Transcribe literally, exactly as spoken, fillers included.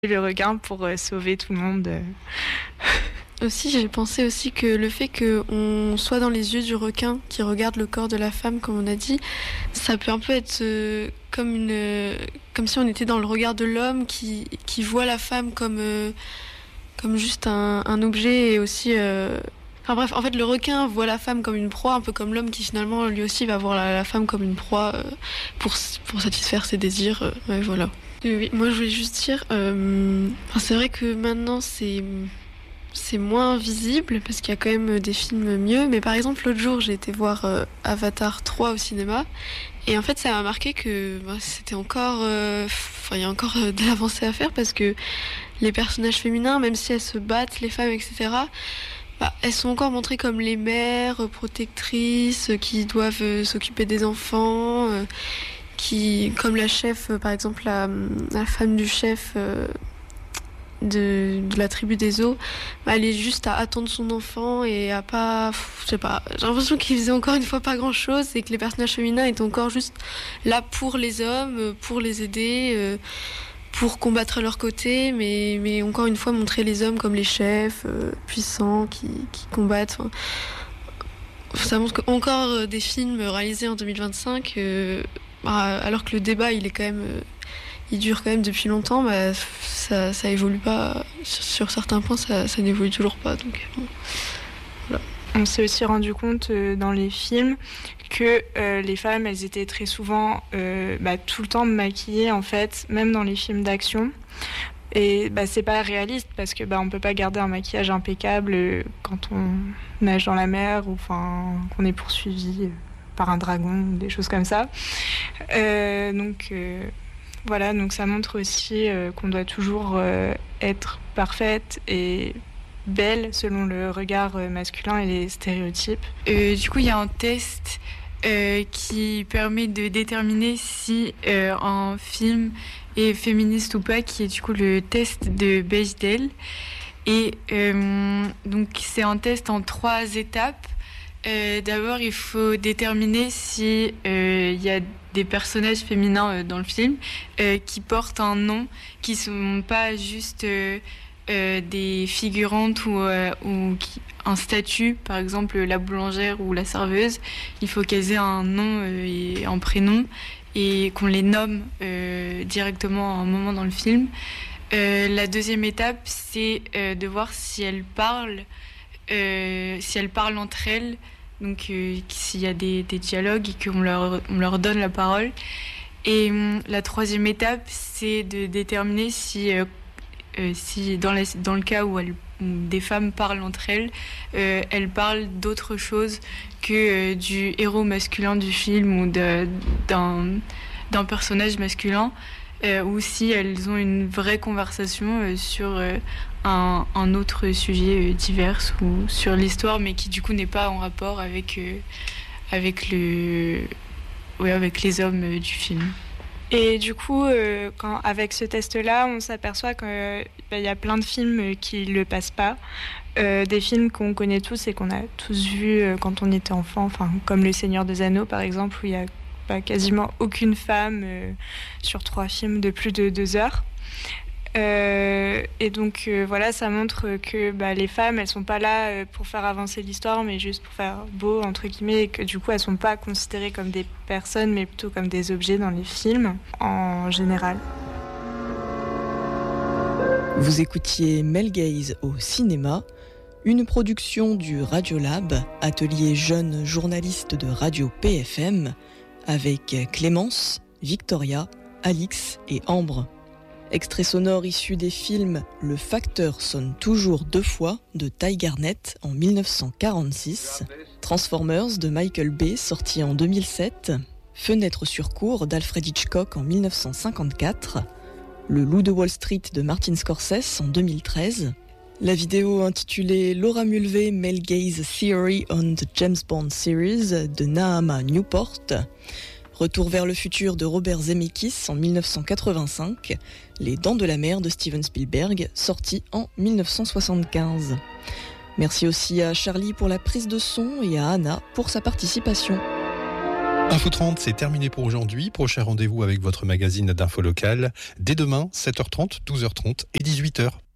le requin pour euh, sauver tout le monde. euh. Aussi, j'ai pensé aussi que le fait qu'on soit dans les yeux du requin qui regarde le corps de la femme, comme on a dit, ça peut un peu être euh, comme une, euh, comme si on était dans le regard de l'homme qui, qui voit la femme comme, euh, comme juste un, un objet et aussi. Euh... Enfin bref, en fait, le requin voit la femme comme une proie, un peu comme l'homme qui finalement lui aussi va voir la, la femme comme une proie euh, pour, pour satisfaire ses désirs. Euh, ouais, voilà. Et oui, moi je voulais juste dire, euh, enfin, c'est vrai que maintenant c'est c'est moins visible parce qu'il y a quand même des films mieux. Mais par exemple, l'autre jour, j'ai été voir euh, Avatar trois au cinéma. Et en fait, ça m'a marqué que bah, c'était encore... euh, Enfin, il y a encore euh, de l'avancée à faire parce que les personnages féminins, même si elles se battent, les femmes, et cetera, bah, elles sont encore montrées comme les mères, euh, protectrices, euh, qui doivent euh, s'occuper des enfants, euh, qui, comme la chef, euh, par exemple, la, la femme du chef... euh, de, de la tribu des eaux, bah, elle est juste à attendre son enfant et à pas, pff, je sais pas, j'ai l'impression qu'ils faisaient encore une fois pas grand chose et que les personnages féminins étaient encore juste là pour les hommes, pour les aider, euh, pour combattre à leur côté, mais, mais encore une fois montrer les hommes comme les chefs euh, puissants qui, qui combattent. Enfin, ça montre que encore des films réalisés en deux mille vingt-cinq, euh, bah, alors que le débat il est quand même euh, il dure quand même depuis longtemps, bah, ça, ça évolue pas. Sur, sur certains points, ça, ça n'évolue toujours pas. Donc, bon, voilà. On s'est aussi rendu compte euh, dans les films que euh, les femmes, elles étaient très souvent euh, bah, tout le temps maquillées, en fait, même dans les films d'action. Et bah, c'est pas réaliste parce que bah, on peut pas garder un maquillage impeccable euh, quand on nage dans la mer ou enfin, qu'on est poursuivi euh, par un dragon ou des choses comme ça. Euh, donc... Euh, Voilà, donc ça montre aussi euh, qu'on doit toujours euh, être parfaite et belle selon le regard euh, masculin et les stéréotypes. Euh, du coup, il y a un test euh, qui permet de déterminer si euh, un film est féministe ou pas, qui est du coup le test de Bechdel. Et euh, donc, c'est un test en trois étapes. Euh, d'abord, il faut déterminer si euh, il y a des personnages féminins euh, dans le film euh, qui portent un nom, qui sont pas juste euh, euh, des figurantes ou, euh, ou qui, un statut, par exemple la boulangère ou la serveuse. Il faut qu'elles aient un nom euh, et un prénom et qu'on les nomme euh, directement à un moment dans le film. Euh, la deuxième étape, c'est euh, de voir si elles parlent. Euh, si elles parlent entre elles, donc euh, s'il y a des, des dialogues et qu'on leur, on leur donne la parole. Et euh, la troisième étape, c'est de déterminer si, euh, euh, si dans, la, dans le cas où, elles, où des femmes parlent entre elles, euh, elles parlent d'autre chose que euh, du héros masculin du film ou de, d'un, d'un personnage masculin. Euh, ou si elles ont une vraie conversation euh, sur euh, un, un autre sujet euh, divers ou sur l'histoire, mais qui du coup n'est pas en rapport avec, euh, avec, le, ouais, avec les hommes euh, du film. Et du coup, euh, quand, avec ce test-là, on s'aperçoit qu'il bah, y a plein de films qui ne le passent pas. Euh, des films qu'on connaît tous et qu'on a tous vus euh, quand on était enfant, comme Le Seigneur des Anneaux par exemple, où il y a quasiment aucune femme euh, sur trois films de plus de deux heures. Euh, et donc euh, voilà, ça montre que bah, les femmes, elles sont pas là euh, pour faire avancer l'histoire, mais juste pour faire beau, entre guillemets, et que du coup, elles sont pas considérées comme des personnes, mais plutôt comme des objets dans les films, en général. Vous écoutiez Male Gaze au cinéma, une production du Radiolab, atelier jeunes journalistes de Radio P F M, avec Clémence, Victoria, Alix et Ambre. Extrait sonore issu des films Le facteur sonne toujours deux fois de Ty Garnett en dix-neuf cent quarante-six, Transformers de Michael Bay sorti en deux mille sept, Fenêtre sur cour d'Alfred Hitchcock en dix-neuf cent cinquante-quatre, Le loup de Wall Street de Martin Scorsese en deux mille treize, la vidéo intitulée Laura Mulvey Male Gaze Theory on the James Bond Series de Naama Newport, Retour vers le futur de Robert Zemeckis en dix-neuf cent quatre-vingt-cinq, Les Dents de la mer de Steven Spielberg, sorti en dix-neuf cent soixante-quinze. Merci aussi à Charlie pour la prise de son et à Anna pour sa participation. Info trente, c'est terminé pour aujourd'hui. Prochain rendez-vous avec votre magazine d'info locale dès demain, sept heures trente, douze heures trente et dix-huit heures.